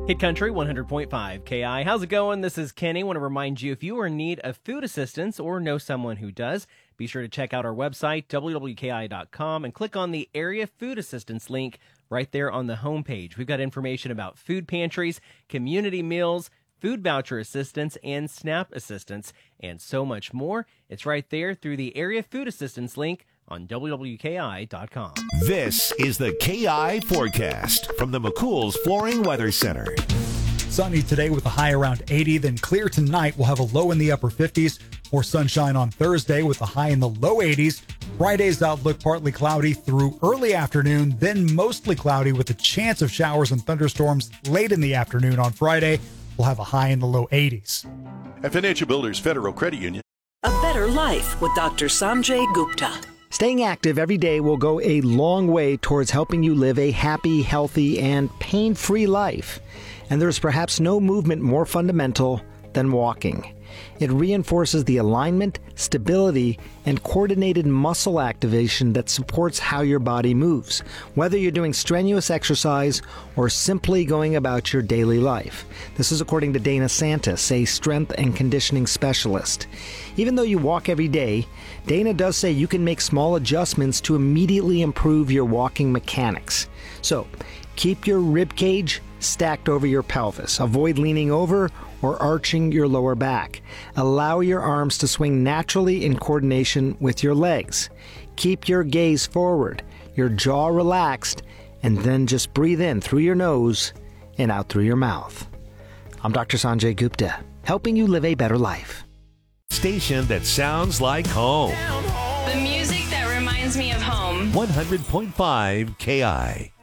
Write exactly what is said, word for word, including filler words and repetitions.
Hit Country one hundred point five K I. How's it going? This is Kenny. I want to remind you, if you are in need of food assistance or know someone who does, be sure to check out our website, W W K I dot com, and click on the Area Food Assistance link right there on the homepage. We've got information about food pantries, community meals, food voucher assistance, and SNAP assistance, and so much more. It's right there through the Area Food Assistance link on W W K I dot com. This is the K I Forecast from the McCool's Flooring Weather Center. Sunny today with a high around eighty, then clear tonight. We'll have a low in the upper fifties. More sunshine on Thursday with a high in the low eighties. Friday's outlook partly cloudy through early afternoon, then mostly cloudy with a chance of showers and thunderstorms late in the afternoon on Friday. We'll have a high in the low eighties. At Financial Builders Federal Credit Union. A better life with Doctor Sanjay Gupta. Staying active every day will go a long way towards helping you live a happy, healthy, and pain-free life. And there is perhaps no movement more fundamental than walking. It reinforces the alignment, stability, and coordinated muscle activation that supports how your body moves, whether you're doing strenuous exercise or simply going about your daily life. This is according to Dana Santis, a strength and conditioning specialist. Even though you walk every day, Dana does say you can make small adjustments to immediately improve your walking mechanics. So, keep your rib cage stacked over your pelvis. Avoid leaning over or arching your lower back. Allow your arms to swing naturally in coordination with your legs. Keep your gaze forward, your jaw relaxed, and then just breathe in through your nose and out through your mouth. I'm Doctor Sanjay Gupta, helping you live a better life. Station that sounds like home. The music that reminds me of home. one hundred point five K I.